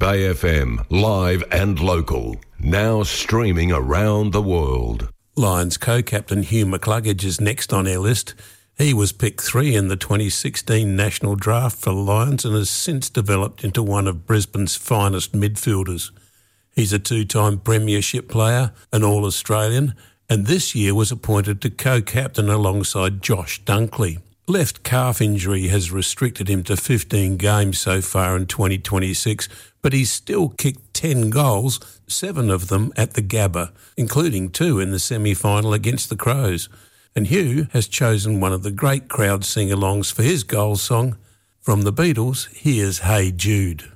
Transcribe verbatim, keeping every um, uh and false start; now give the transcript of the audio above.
A F M, live and local. Now streaming around the world. Lions co-captain Hugh McCluggage is next on our list. He was picked three in the twenty sixteen national draft for the Lions and has since developed into one of Brisbane's finest midfielders. He's a two-time premiership player, an All-Australian, and this year was appointed to co-captain alongside Josh Dunkley. Left calf injury has restricted him to fifteen games so far in twenty twenty-six, but he's still kicked ten goals, seven of them at the Gabba, including two in the semi-final against the Crows. And Hugh has chosen one of the great crowd sing-alongs for his goal song. From the Beatles, here's Hey Jude.